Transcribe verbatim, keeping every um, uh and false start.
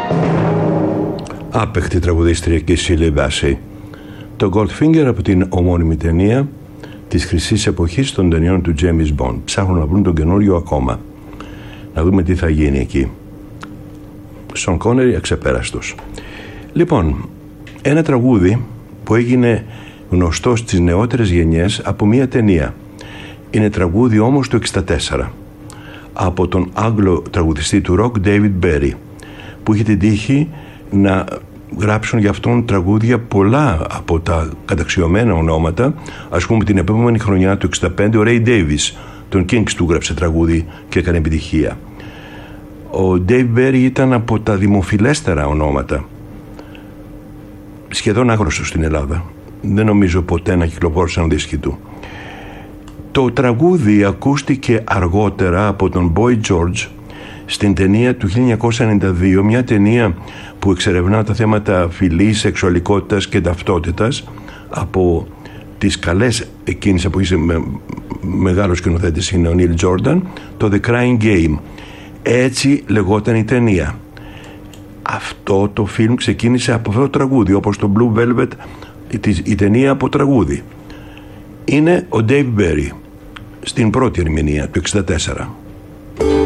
Άπεχτη τραγουδίστρια και η Shirley Bassey. Το Goldfinger από την ομώνυμη ταινία της χρυσής εποχής των ταινιών του James Bond. Ψάχνουν να βρουν τον καινούριο ακόμα. Να δούμε τι θα γίνει εκεί. Σον Κόνερι αξεπέραστος. Λοιπόν, ένα τραγούδι που έγινε γνωστό στις νεότερες γενιές από μια ταινία. Είναι τραγούδι όμως του εξήντα τέσσερα από τον Άγγλο τραγουδιστή του ροκ David Berry, που είχε την τύχη να γράψουν για αυτόν τραγούδια πολλά από τα καταξιωμένα ονόματα. Ας πούμε την επόμενη χρονιά του εξήντα πέντε ο Ray Davis τον Kings του γράψε τραγούδι και έκανε επιτυχία. Ο Dave Berry ήταν από τα δημοφιλέστερα ονόματα, σχεδόν άγνωστο στην Ελλάδα. Δεν νομίζω ποτέ να κυκλοφόρησαν δίσκοι του. Το τραγούδι ακούστηκε αργότερα από τον Boy George στην ταινία του χίλια εννιακόσια ενενήντα δύο, μια ταινία που εξερευνά τα θέματα φυλής, σεξουαλικότητας και ταυτότητας από τις καλές εκείνης εποχής. Με, μεγάλος σκηνοθέτης είναι ο Neil Jordan, το The Crying Game. Έτσι λεγόταν η ταινία. Αυτό το φιλμ ξεκίνησε από αυτό το τραγούδι, όπως το Blue Velvet, η, η ταινία από τραγούδι. Είναι ο Dave Berry στην πρώτη ερμηνεία του εξήντα τέσσερα.